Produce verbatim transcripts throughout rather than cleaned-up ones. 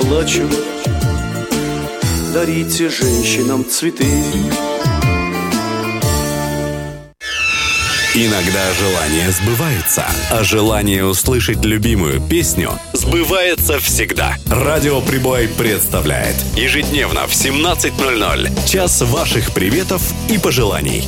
плачу. Дарите женщинам цветы. Иногда желания сбываются, а желание услышать любимую песню сбывается всегда. Радио Прибой представляет ежедневно в семнадцать ноль ноль час ваших приветов и пожеланий.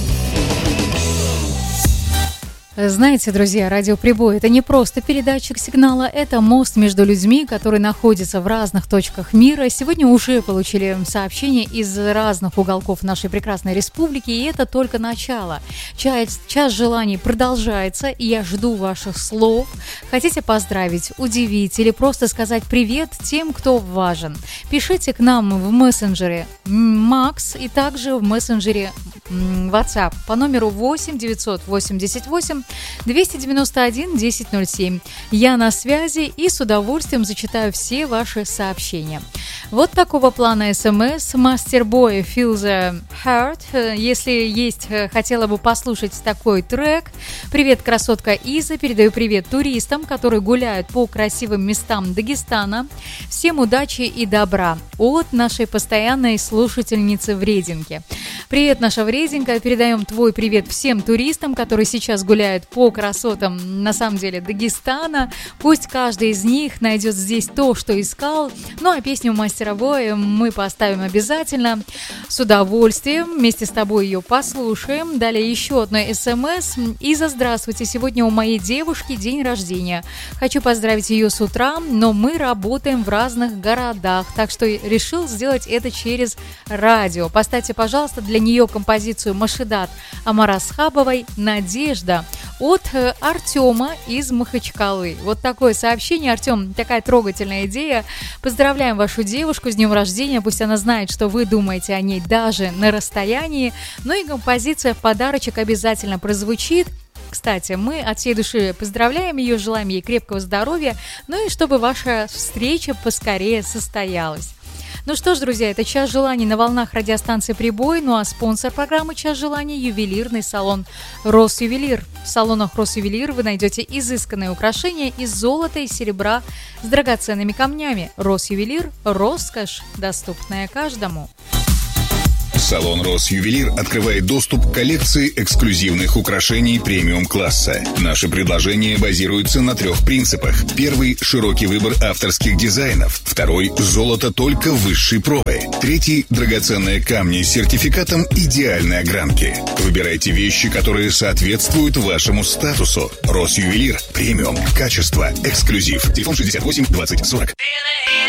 Знаете, друзья, радио Прибой — это не просто передатчик сигнала, это мост между людьми, которые находятся в разных точках мира. Сегодня уже получили сообщения из разных уголков нашей прекрасной республики, и это только начало. Час, час желаний продолжается, и я жду ваших слов. Хотите поздравить, удивить или просто сказать привет тем, кто важен? Пишите к нам в мессенджере Макс и также в мессенджере WhatsApp по номеру восемь девятьсот восемьдесят восемь двести девяносто один десять ноль семь. Я на связи и с удовольствием зачитаю все ваши сообщения. Вот такого плана смс. Мастербой Feel the Heart. Если есть, хотела бы послушать такой трек. Привет, красотка Иза. Передаю привет туристам, которые гуляют по красивым местам Дагестана. Всем удачи и добра от нашей постоянной слушательницы Вреденки. Привет, наша Вреденька. Передаем твой привет всем туристам, которые сейчас гуляют по красотам, на самом деле, Дагестана. Пусть каждый из них найдет здесь то, что искал. Ну, а песню Мастера Боя мы поставим обязательно. С удовольствием. Вместе с тобой ее послушаем. Далее еще одно смс. Иза, здравствуйте. Сегодня у моей девушки день рождения. Хочу поздравить ее с утра, но мы работаем в разных городах, так что решил сделать это через радио. Поставьте, пожалуйста, для нее композицию «Машидат» Амара Асхабовой «Надежда» от Артема из Махачкалы. Вот такое сообщение. Артем, такая трогательная идея. Поздравляем вашу девушку с днем рождения. Пусть она знает, что вы думаете о ней даже на расстоянии. Ну и композиция в подарочек обязательно прозвучит. Кстати, мы от всей души поздравляем ее, желаем ей крепкого здоровья, ну и чтобы ваша встреча поскорее состоялась. Ну что ж, друзья, это «Час желаний» на волнах радиостанции «Прибой». Ну а спонсор программы «Час желаний» – ювелирный салон «Росювелир». В салонах «Росювелир» вы найдете изысканные украшения из золота и серебра с драгоценными камнями. «Росювелир» – роскошь, доступная каждому. Салон «Росювелир» открывает доступ к коллекции эксклюзивных украшений премиум-класса. Наши предложения базируются на трех принципах. Первый – широкий выбор авторских дизайнов. Второй – золото только высшей пробы. Третий – драгоценные камни с сертификатом идеальной огранки. Выбирайте вещи, которые соответствуют вашему статусу. «Росювелир» – премиум, качество, эксклюзив. Телефон шестьдесят восемь двадцать сорок.